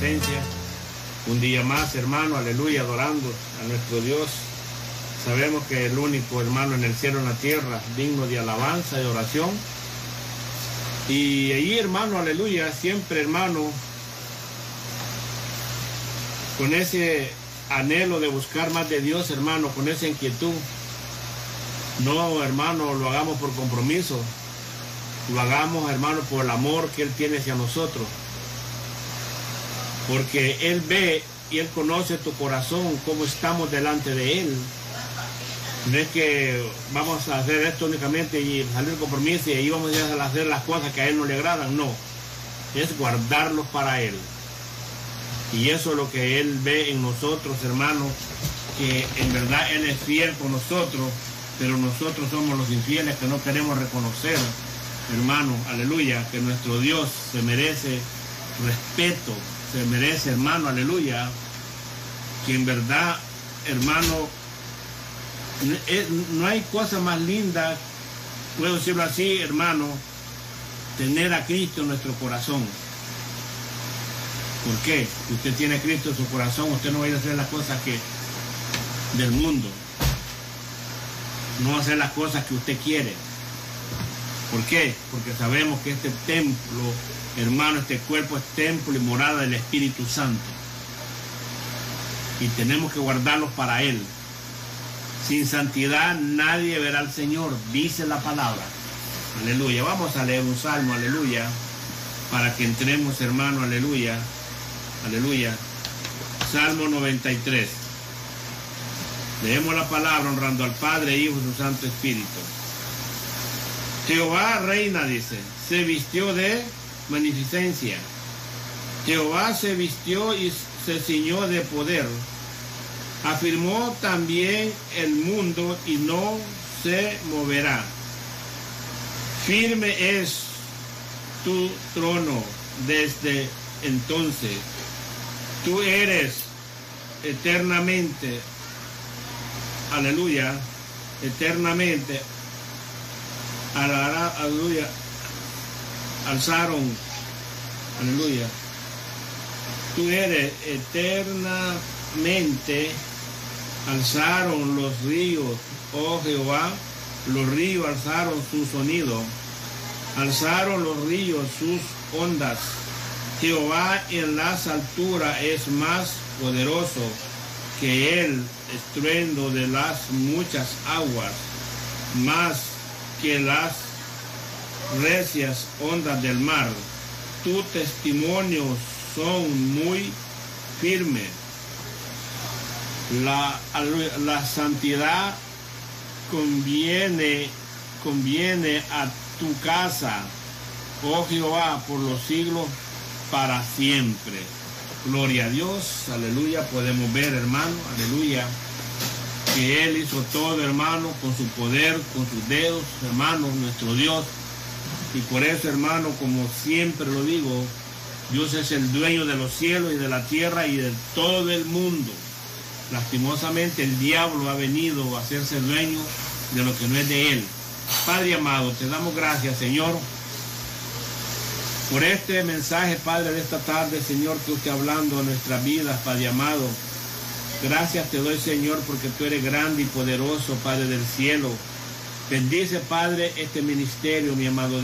presencia. Un día más, hermano, aleluya, adorando a nuestro Dios. Sabemos que el único, hermano, en el cielo y en la tierra, digno de alabanza y oración. Y allí, hermano, aleluya, siempre, hermano, con ese anhelo de buscar más de Dios, hermano, con esa inquietud. No, hermano, lo hagamos por compromiso. Lo hagamos, hermano, por el amor que Él tiene hacia nosotros. Porque Él ve y Él conoce tu corazón, cómo estamos delante de Él. No es que vamos a hacer esto únicamente y salir compromiso y ahí vamos a hacer las cosas que a Él no le agradan. No, es guardarlos para Él. Y eso es lo que Él ve en nosotros, hermano, que en verdad Él es fiel con nosotros, pero nosotros somos los infieles que no queremos reconocer, hermano, aleluya, que nuestro Dios se merece respeto, se merece, hermano, aleluya, que en verdad, hermano, no hay cosa más linda, puedo decirlo así, hermano, tener a Cristo en nuestro corazón. ¿Por qué? Si usted tiene a Cristo en su corazón, usted no va a ir a hacer las cosas del mundo. No va a hacer las cosas que usted quiere. ¿Por qué? Porque sabemos que este templo, hermano, este cuerpo es templo y morada del Espíritu Santo. Y tenemos que guardarlos para Él. Sin santidad nadie verá al Señor, dice la palabra. Aleluya. Vamos a leer un salmo, aleluya, para que entremos, hermano, aleluya. Aleluya. Salmo 93. Leemos la palabra honrando al Padre, Hijo y su Santo Espíritu. Jehová reina, dice, se vistió de magnificencia. Jehová se vistió y se ciñó de poder. Afirmó también el mundo y no se moverá. Firme es tu trono desde entonces. Tú eres eternamente, aleluya, eternamente, aleluya, alzaron, aleluya. Tú eres eternamente, alzaron los ríos, oh Jehová, los ríos alzaron su sonido, alzaron los ríos sus ondas. Jehová en las alturas es más poderoso que el estruendo de las muchas aguas, más que las recias ondas del mar. Tus testimonios son muy firmes. La santidad conviene a tu casa, oh Jehová, por los siglos para siempre. Gloria a Dios, aleluya. Podemos ver, hermano, aleluya, que Él hizo todo, hermano, con su poder, con sus dedos, hermano, nuestro Dios. Y por eso, hermano, como siempre lo digo, Dios es el dueño de los cielos y de la tierra y de todo el mundo. Lastimosamente el diablo ha venido a hacerse dueño de lo que no es de Él. Padre amado, te damos gracias, Señor, por este mensaje, Padre, de esta tarde, Señor, que usted hablando a nuestras vidas, Padre amado. Gracias te doy, Señor, porque tú eres grande y poderoso, Padre del cielo. Bendice, Padre, este ministerio, mi amado